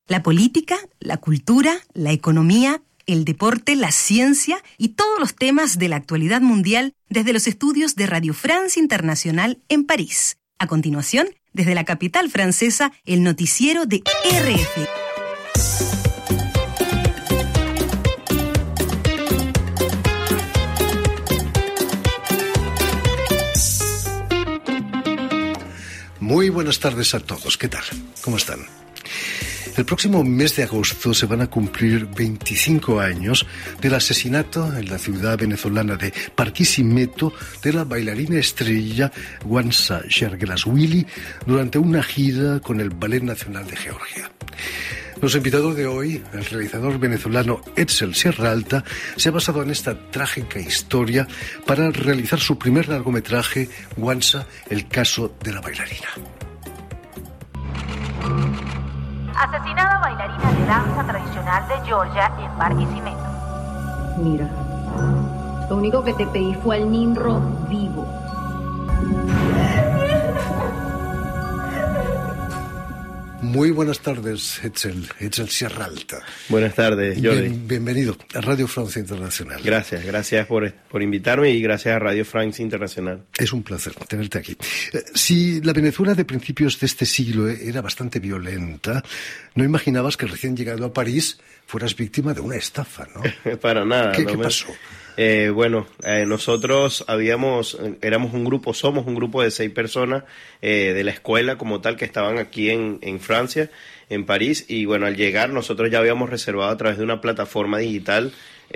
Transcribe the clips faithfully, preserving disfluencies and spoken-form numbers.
La política, la cultura, la economía, el deporte, la ciencia y todos los temas de la actualidad mundial desde los estudios de Radio France Internacional en París. A continuación, desde la capital francesa, el noticiero de R F. Muy buenas tardes a todos. ¿Qué tal? ¿Cómo están? El próximo mes de agosto se van a cumplir veinticinco años del asesinato en la ciudad venezolana de Barquisimeto de la bailarina estrella Wansa Gergelaswili durante una gira con el Ballet Nacional de Georgia. Nuestro invitado de hoy, el realizador venezolano Etzel Sierra Alta, se ha basado en esta trágica historia para realizar su primer largometraje, Wansa, el caso de la bailarina. Asesinada bailarina de danza tradicional de Georgia en Barquisimeto. Mira, lo único que te pedí fue al Ninro vivo. Muy buenas tardes, Etzel, Etzel Sierra Alta. Buenas tardes, Jordi. Bien, bienvenido a Radio France Internacional. Gracias, gracias por, por invitarme y gracias a Radio France Internacional. Es un placer tenerte aquí. Si la Venezuela de principios de este siglo era bastante violenta, no imaginabas que recién llegado a París fueras víctima de una estafa, ¿no? Para nada. ¿Qué, no ¿qué me... pasó? Eh, bueno, eh, nosotros habíamos, éramos un grupo, somos un grupo de seis personas eh, de la escuela como tal que estaban aquí en, en Francia, en París, y bueno, al llegar nosotros ya habíamos reservado a través de una plataforma digital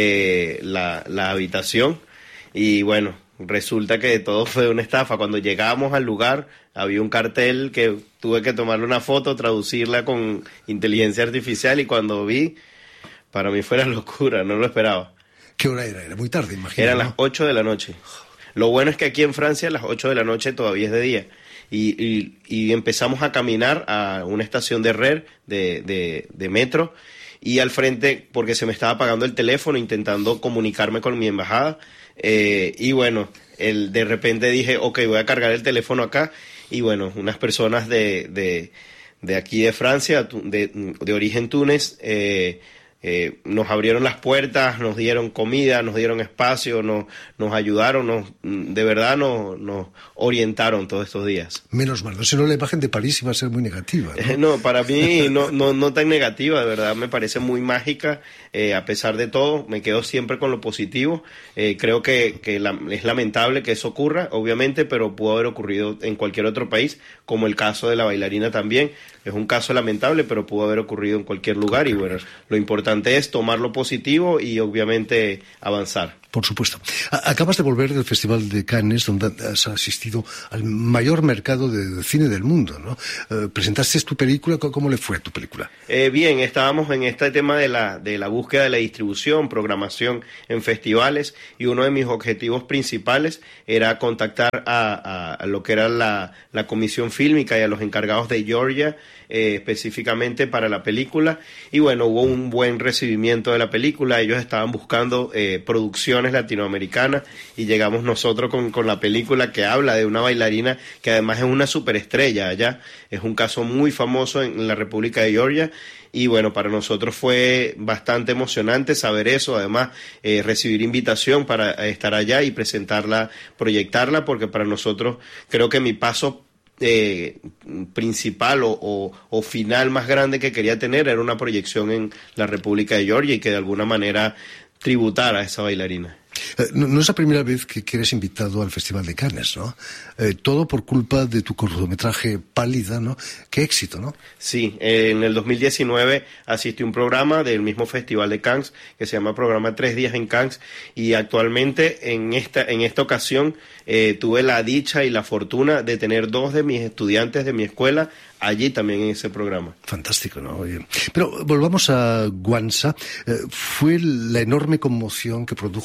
eh, la, la habitación, y bueno, resulta que todo fue una estafa. Cuando llegamos al lugar había un cartel que tuve que tomarle una foto, traducirla con inteligencia artificial, y cuando vi, para mí fue una locura, no lo esperaba. ¿Qué hora era? Era muy tarde, imagino. Eran ¿no? las ocho de la noche. Lo bueno es que aquí en Francia las ocho de la noche todavía es de día. Y, y, y empezamos a caminar a una estación de R E R, de, de, de metro, y al frente, porque se me estaba apagando el teléfono, intentando comunicarme con mi embajada. Eh, y bueno, el, de repente dije, ok, voy a cargar el teléfono acá. Y bueno, unas personas de, de, de aquí de Francia, de, de origen Túnez, eh, Eh, nos abrieron las puertas, nos dieron comida, nos dieron espacio, nos, nos ayudaron, nos, de verdad nos, nos orientaron todos estos días. Menos mal, no, si no la imagen de París iba a ser muy negativa, ¿no? Eh, no, para mí no, no, no tan negativa, de verdad me parece muy mágica, eh, a pesar de todo, me quedo siempre con lo positivo. Eh, creo que, que la, es lamentable que eso ocurra, obviamente, pero pudo haber ocurrido en cualquier otro país, como el caso de la bailarina también. Es un caso lamentable, pero pudo haber ocurrido en cualquier lugar, y bueno, lo importante es tomar lo positivo y obviamente avanzar. Por supuesto. Acabas de volver del Festival de Cannes, donde has asistido al mayor mercado de cine del mundo, ¿no? Eh, ¿Presentaste tu película? ¿Cómo le fue a tu película? Eh, bien, estábamos en este tema de la, de la búsqueda de la distribución, programación en festivales, y uno de mis objetivos principales era contactar a, a, a lo que era la, la comisión fílmica y a los encargados de Georgia, eh, específicamente para la película, y bueno, hubo un buen recibimiento de la película. Ellos estaban buscando eh, producciones latinoamericanas, y llegamos nosotros con, con la película que habla de una bailarina que además es una superestrella allá, es un caso muy famoso en, en la República de Georgia. Y bueno, para nosotros fue bastante emocionante saber eso, además eh, recibir invitación para estar allá y presentarla, proyectarla, porque para nosotros creo que mi paso Eh, principal o, o, o final más grande que quería tener era una proyección en la República de Georgia y que de alguna manera tributara a esa bailarina. Eh, no, no es la primera vez que, que eres invitado al Festival de Cannes, ¿no? Eh, todo por culpa de tu cortometraje Pálida, ¿no? Qué éxito, ¿no? Sí, eh, en el dos mil diecinueve asistí a un programa del mismo Festival de Cannes que se llama Programa Tres Días en Cannes, y actualmente en esta, en esta ocasión eh, tuve la dicha y la fortuna de tener dos de mis estudiantes de mi escuela allí también en ese programa. Fantástico, ¿no? Oye, pero volvamos a Wansa. Eh, fue la enorme conmoción que produjo ese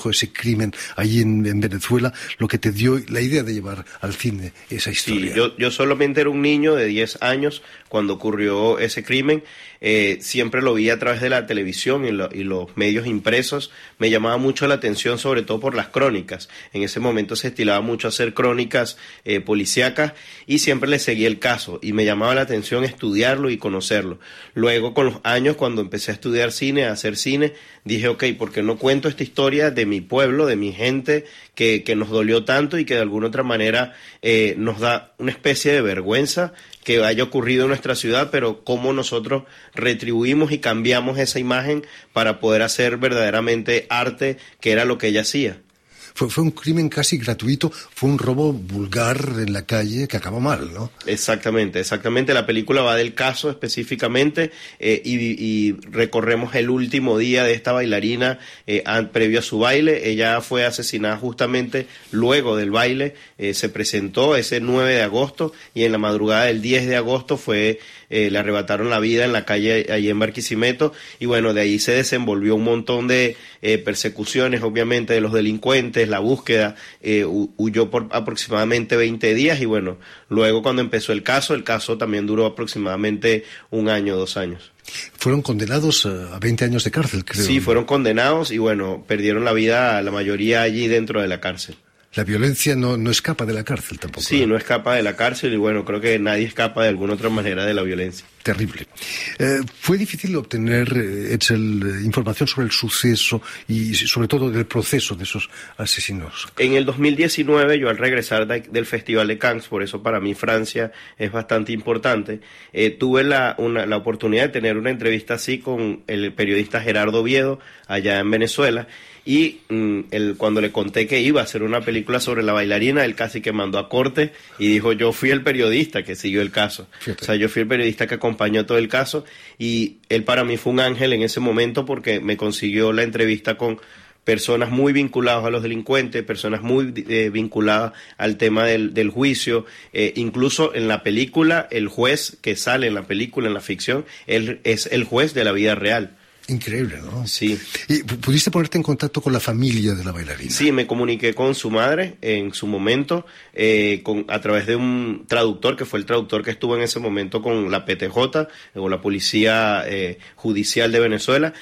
crimen allí en, en Venezuela, lo que te dio la idea de llevar al cine esa historia. Sí, yo, yo solamente era un niño de diez años cuando ocurrió ese crimen. Eh, siempre lo vi a través de la televisión y, lo, y los medios impresos. Me llamaba mucho la atención, sobre todo por las crónicas. En ese momento se estilaba mucho hacer crónicas eh, policíacas y siempre le seguí el caso y me llamaba la atención estudiarlo y conocerlo. Luego, con los años, cuando empecé a estudiar cine, a hacer cine, dije, ok, ¿por qué no cuento esta historia de mi pueblo, de mi gente, que, que nos dolió tanto y que de alguna otra manera eh, nos da una especie de vergüenza que haya ocurrido en nuestra ciudad, pero cómo nosotros retribuimos y cambiamos esa imagen para poder hacer verdaderamente arte, que era lo que ella hacía? Fue, fue un crimen casi gratuito, fue un robo vulgar en la calle que acabó mal, ¿no? Exactamente, exactamente. La película va del caso específicamente eh, y, y recorremos el último día de esta bailarina eh, previo a su baile. Ella fue asesinada justamente luego del baile, eh, se presentó ese nueve de agosto y en la madrugada del diez de agosto fue... Eh, le arrebataron la vida en la calle allí en Barquisimeto y bueno, de ahí se desenvolvió un montón de eh, persecuciones, obviamente, de los delincuentes, la búsqueda, eh, huyó por aproximadamente veinte días y bueno, luego cuando empezó el caso, el caso también duró aproximadamente un año, dos años. Fueron condenados a veinte años de cárcel, creo. Sí, fueron condenados y bueno, perdieron la vida la mayoría allí dentro de la cárcel. La violencia no, no escapa de la cárcel tampoco. Sí, no escapa de la cárcel y bueno, creo que nadie escapa de alguna otra manera de la violencia. Terrible. Eh, ¿Fue difícil obtener, eh, Etzel, información sobre el suceso y sobre todo del proceso de esos asesinos? En el dos mil diecinueve, yo al regresar de, del Festival de Cannes, por eso para mí Francia es bastante importante, eh, tuve la, una, la oportunidad de tener una entrevista así con el periodista Gerardo Oviedo allá en Venezuela. Y mm, él, cuando le conté que iba a hacer una película sobre la bailarina, él casi que mandó a corte y dijo, yo fui el periodista que siguió el caso. Fíjate. O sea, yo fui el periodista que acompañó todo el caso y él para mí fue un ángel en ese momento porque me consiguió la entrevista con personas muy vinculadas a los delincuentes, personas muy eh, vinculadas al tema del, del juicio. Eh, incluso en la película, el juez que sale en la película, en la ficción, él es el juez de la vida real. Increíble, ¿no? Sí. ¿Y pudiste ponerte en contacto con la familia de la bailarina? Sí, me comuniqué con su madre en su momento, eh, con, a través de un traductor, que fue el traductor que estuvo en ese momento con la P T J, o la Policía eh, Judicial de Venezuela.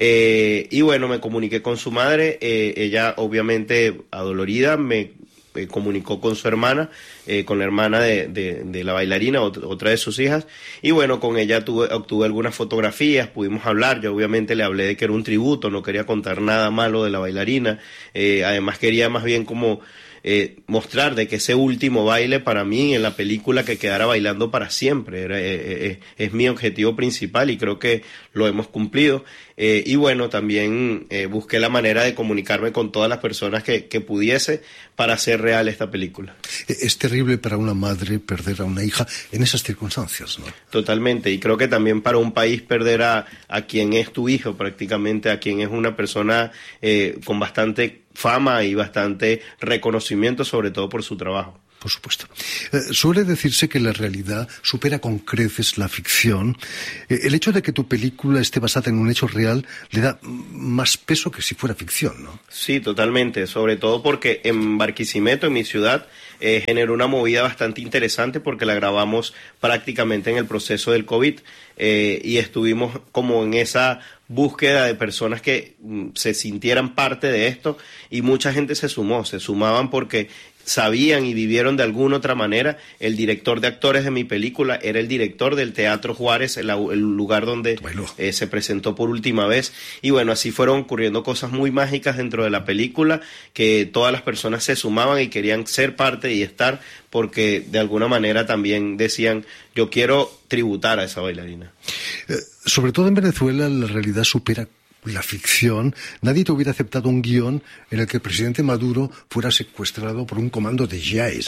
Eh, y bueno, me comuniqué con su madre, eh, ella obviamente adolorida me... Eh, comunicó con su hermana, eh, con la hermana de, de, de la bailarina, otra, otra de sus hijas, y bueno, con ella tuve, obtuve algunas fotografías, pudimos hablar, yo obviamente le hablé de que era un tributo, no quería contar nada malo de la bailarina, eh, además quería más bien como eh, mostrar de que ese último baile para mí en la película que quedara bailando para siempre, era, eh, eh, es mi objetivo principal y creo que lo hemos cumplido. Eh, y bueno, también eh, busqué la manera de comunicarme con todas las personas que, que pudiese para hacer real esta película. Es terrible para una madre perder a una hija en esas circunstancias, ¿no? Totalmente, y creo que también para un país perder a, a quien es tu hijo prácticamente, a quien es una persona eh, con bastante fama y bastante reconocimiento, sobre todo por su trabajo. Por supuesto. Eh, suele decirse que la realidad supera con creces la ficción. Eh, el hecho de que tu película esté basada en un hecho real le da más peso que si fuera ficción, ¿no? Sí, totalmente. Sobre todo porque en Barquisimeto, en mi ciudad, eh, generó una movida bastante interesante porque la grabamos prácticamente en el proceso del COVID eh, y estuvimos como en esa búsqueda de personas que mm, se sintieran parte de esto y mucha gente se sumó, se sumaban porque sabían y vivieron de alguna otra manera. El director de actores de mi película era el director del Teatro Juárez, el, el lugar donde bueno. eh, se presentó por última vez. Y bueno, así fueron ocurriendo cosas muy mágicas dentro de la película, que todas las personas se sumaban y querían ser parte y estar, porque de alguna manera también decían, yo quiero tributar a esa bailarina. Eh, sobre todo en Venezuela la realidad supera la ficción. Nadie te hubiera aceptado un guión en el que el presidente Maduro fuera secuestrado por un comando de Y A E S,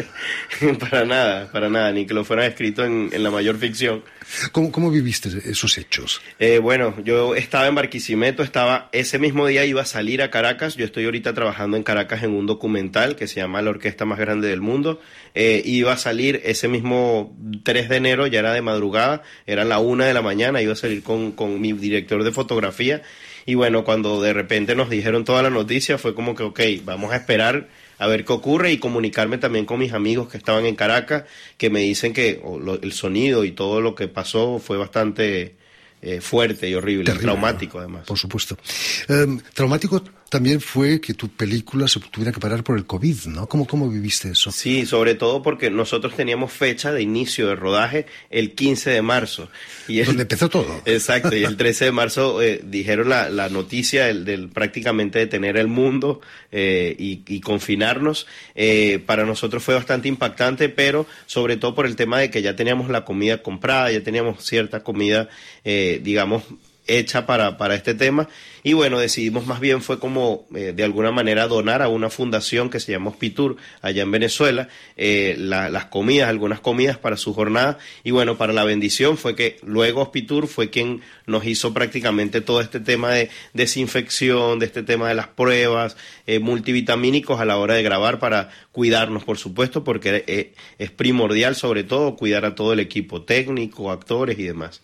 ¿no? Para nada, para nada, ni que lo fueran escrito en, en la mayor ficción. ¿Cómo, cómo viviste esos hechos? Eh, bueno, yo estaba en Barquisimeto, estaba, ese mismo día iba a salir a Caracas. Yo estoy ahorita trabajando en Caracas en un documental que se llama La Orquesta Más Grande del Mundo. Eh, iba a salir ese mismo tres de enero, ya era de madrugada, era la una de la mañana, iba a salir con, con mi director de fotografía pandemia. Y bueno, cuando de repente nos dijeron toda la noticia, fue como que, ok, vamos a esperar a ver qué ocurre y comunicarme también con mis amigos que estaban en Caracas, que me dicen que oh, lo, el sonido y todo lo que pasó fue bastante eh, fuerte y horrible, terrible, traumático además. Por supuesto. Um, traumático también fue que tu película se tuviera que parar por el COVID, ¿no? ¿Cómo, cómo viviste eso? Sí, sobre todo porque nosotros teníamos fecha de inicio de rodaje el quince de marzo. Y el, donde empezó todo. Exacto, y el trece de marzo eh, dijeron la, la noticia del, del prácticamente detener el mundo eh, y, y confinarnos. Eh, para nosotros fue bastante impactante, pero sobre todo por el tema de que ya teníamos la comida comprada, ya teníamos cierta comida, eh, digamos, hecha para, para este tema, y bueno, decidimos más bien fue como eh, de alguna manera donar a una fundación que se llama Hospitur allá en Venezuela eh, la, las comidas, algunas comidas para su jornada, y bueno, para la bendición fue que luego Hospitur fue quien nos hizo prácticamente todo este tema de desinfección, de este tema de las pruebas, eh, multivitamínicos a la hora de grabar para cuidarnos, por supuesto, porque eh, es primordial sobre todo cuidar a todo el equipo técnico, actores y demás.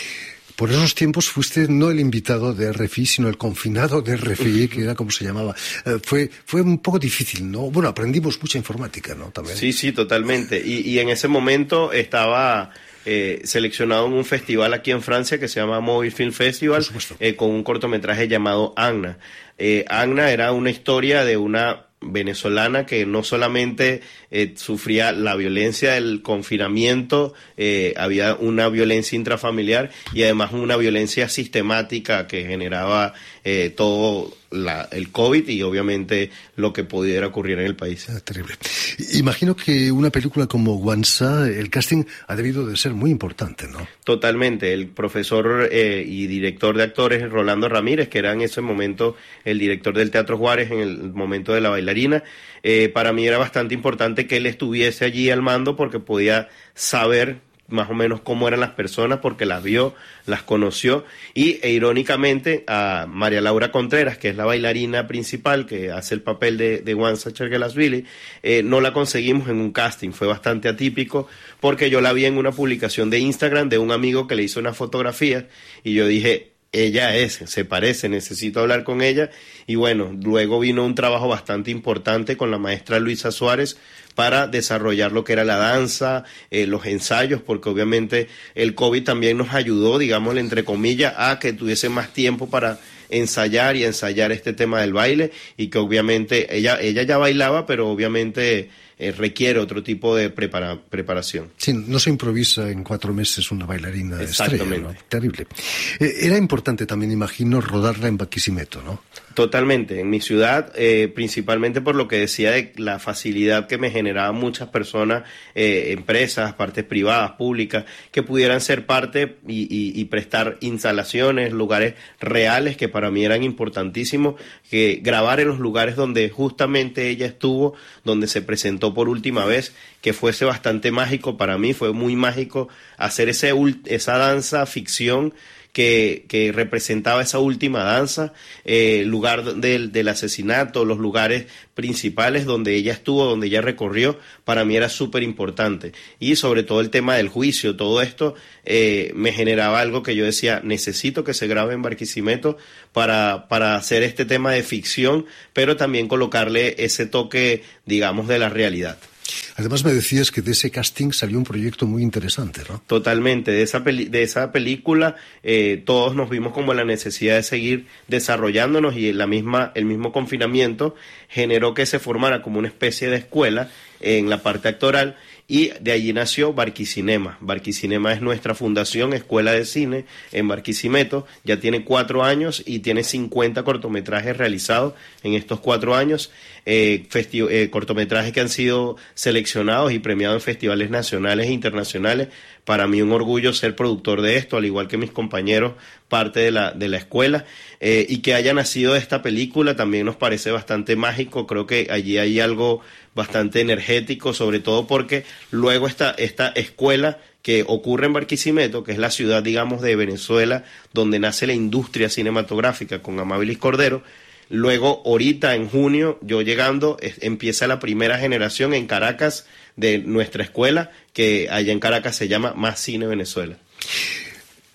Por esos tiempos fuiste no el invitado de R F I, sino el confinado de R F I, que era como se llamaba. Eh, fue fue un poco difícil, ¿no? Bueno, aprendimos mucha informática, ¿no? También. Sí, sí, totalmente. Y, y en ese momento estaba eh, seleccionado en un festival aquí en Francia que se llama Mobile Film Festival, eh, con un cortometraje llamado Agna. Eh, Agna era una historia de una venezolana que no solamente eh, sufría la violencia del confinamiento, eh, había una violencia intrafamiliar y además una violencia sistemática que generaba eh, todo la, el COVID y obviamente lo que pudiera ocurrir en el país. Ah, terrible. Imagino que una película como Wansa, el casting ha debido de ser muy importante, ¿no? Totalmente. El profesor eh, y director de actores Rolando Ramírez, que era en ese momento el director del Teatro Juárez en el momento de La Bailarina, eh, para mí era bastante importante que él estuviese allí al mando porque podía saber más o menos cómo eran las personas porque las vio, las conoció y e, irónicamente a María Laura Contreras, que es la bailarina principal que hace el papel de, de Wansa Chergelasvili, eh, no la conseguimos en un casting, fue bastante atípico porque yo la vi en una publicación de Instagram de un amigo que le hizo una fotografía y yo dije, ella es, se parece, necesito hablar con ella y bueno, luego vino un trabajo bastante importante con la maestra Luisa Suárez para desarrollar lo que era la danza, eh, los ensayos, porque obviamente el COVID también nos ayudó, digámosle entre comillas, a que tuviese más tiempo para ensayar y ensayar este tema del baile y que obviamente ella, ella ya bailaba, pero obviamente eh, requiere otro tipo de prepara, preparación. Sí, no se improvisa en cuatro meses una bailarina Exactamente. estrella, ¿no? Terrible. Eh, era importante también, imagino, rodarla en Barquisimeto, ¿no? Totalmente, en mi ciudad, eh, principalmente por lo que decía de la facilidad que me generaban muchas personas, eh, empresas, partes privadas, públicas, que pudieran ser parte y, y, y prestar instalaciones, lugares reales que para mí eran importantísimos, que grabar en los lugares donde justamente ella estuvo, donde se presentó por última vez, que fuese bastante mágico para mí, fue muy mágico hacer ese, esa danza ficción, Que, que representaba esa última danza, el eh, lugar del, del asesinato, los lugares principales donde ella estuvo, donde ella recorrió, para mí era súper importante. Y sobre todo el tema del juicio, todo esto eh, me generaba algo que yo decía, necesito que se grabe en Barquisimeto para, para hacer este tema de ficción, pero también colocarle ese toque, digamos, de la realidad. Además me decías que de ese casting salió un proyecto muy interesante, ¿no? Totalmente, de esa, peli de esa película eh, todos nos vimos como la necesidad de seguir desarrollándonos y la misma, el mismo confinamiento generó que se formara como una especie de escuela en la parte actoral y de allí nació Barquicinema. Barquicinema es nuestra fundación, escuela de cine en Barquisimeto, ya tiene cuatro años y tiene cincuenta cortometrajes realizados en estos cuatro años, eh, eh, cortometrajes que han sido seleccionados y premiados en festivales nacionales e internacionales. Para mí un orgullo ser productor de esto, al igual que mis compañeros, parte de la, de la escuela, eh, y que haya nacido esta película también nos parece bastante mágico. Creo que allí hay algo bastante energético, sobre todo porque luego esta, esta escuela que ocurre en Barquisimeto, que es la ciudad, digamos, de Venezuela, donde nace la industria cinematográfica con Amabilis Cordero. Luego, ahorita en junio, yo llegando, es, empieza la primera generación en Caracas de nuestra escuela, que allá en Caracas se llama Más Cine Venezuela.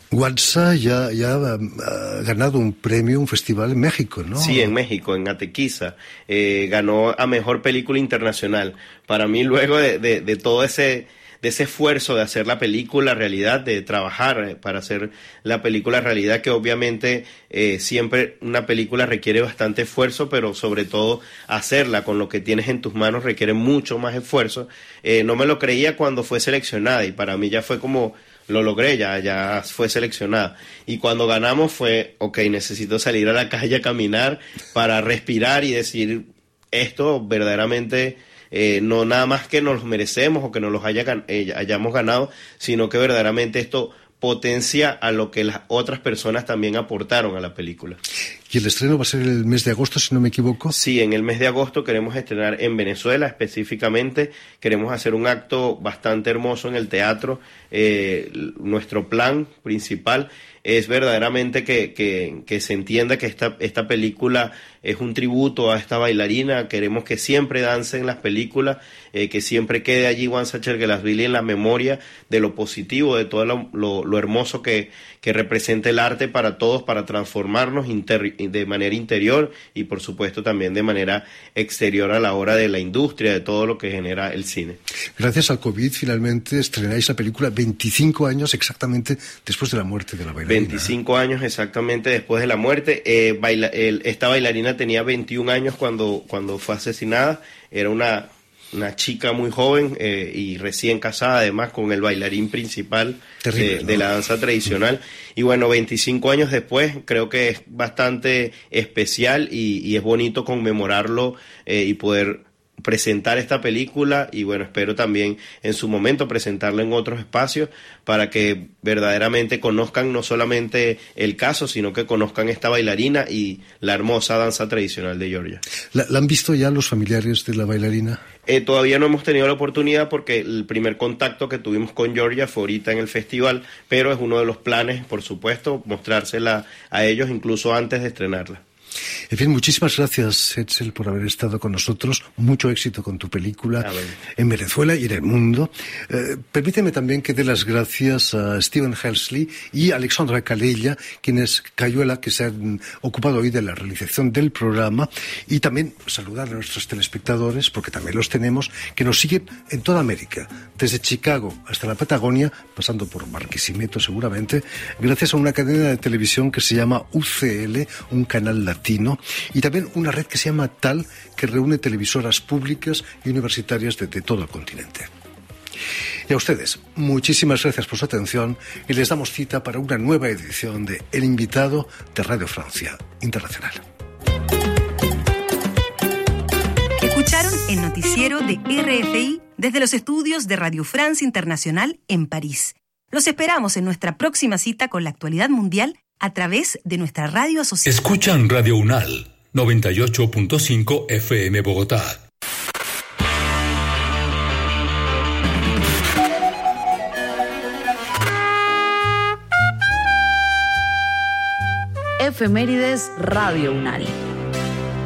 Guanza ya, ya ha ganado un premio, un festival en México, ¿no? Sí, en México, en Atequiza. Eh, ganó a Mejor Película Internacional. Para mí, luego de, de, de todo ese... de ese esfuerzo de hacer la película realidad, de trabajar para hacer la película realidad, que obviamente eh, siempre una película requiere bastante esfuerzo, pero sobre todo hacerla con lo que tienes en tus manos requiere mucho más esfuerzo. Eh, no me lo creía cuando fue seleccionada y para mí ya fue como... lo logré, ya, ya fue seleccionada. Y cuando ganamos fue, ok, necesito salir a la calle a caminar para respirar y decir, esto verdaderamente... Eh, no nada más que nos los merecemos o que nos los haya, eh, hayamos ganado, sino que verdaderamente esto potencia a lo que las otras personas también aportaron a la película. ¿Y el estreno va a ser el mes de agosto, si no me equivoco? Sí, en el mes de agosto queremos estrenar en Venezuela específicamente. Queremos hacer un acto bastante hermoso en el teatro. Eh, nuestro plan principal es verdaderamente que, que, que se entienda que esta, esta película es un tributo a esta bailarina. Queremos que siempre dance en las películas, eh, que siempre quede allí Guanza Cherguelasvili en la memoria de lo positivo, de todo lo, lo, lo hermoso que, que representa el arte para todos, para transformarnos inter, de manera interior y por supuesto también de manera exterior a la hora de la industria, de todo lo que genera el cine. Gracias al COVID finalmente estrenáis la película veinticinco años exactamente después de la muerte de la bailarina. veinticinco años exactamente después de la muerte. Eh, baila, el, esta bailarina tenía veintiún años cuando, cuando fue asesinada. Era una, una chica muy joven eh, y recién casada, además con el bailarín principal Terrible, de, ¿no? de la danza tradicional. Y bueno, veinticinco años después creo que es bastante especial y, y es bonito conmemorarlo eh, y poder presentar esta película y bueno, espero también en su momento presentarla en otros espacios para que verdaderamente conozcan no solamente el caso, sino que conozcan esta bailarina y la hermosa danza tradicional de Georgia. ¿La, la han visto ya los familiares de la bailarina? Eh, todavía no hemos tenido la oportunidad porque el primer contacto que tuvimos con Georgia fue ahorita en el festival, pero es uno de los planes, por supuesto, mostrársela a ellos incluso antes de estrenarla. En fin, muchísimas gracias, Etzel, por haber estado con nosotros. Mucho éxito con tu película ah, bueno. en Venezuela y en el mundo. Eh, permíteme también que dé las gracias a Steven Helsley y a Alexandra Calella, quienes Cayuela, que se han ocupado hoy de la realización del programa, y también saludar a nuestros telespectadores, porque también los tenemos, que nos siguen en toda América, desde Chicago hasta la Patagonia, pasando por Barquisimeto seguramente, gracias a una cadena de televisión que se llama U C L, un canal latino, y también una red que se llama TAL, que reúne televisoras públicas y universitarias de, de todo el continente. Y a ustedes, muchísimas gracias por su atención y les damos cita para una nueva edición de El Invitado de Radio Francia Internacional. Escucharon el noticiero de R F I desde los estudios de Radio France Internacional en París. Los esperamos en nuestra próxima cita con la actualidad mundial a través de nuestra radio asociada. Escuchan Radio UNAL, noventa y ocho punto cinco F M Bogotá. Efemérides Radio UNAL.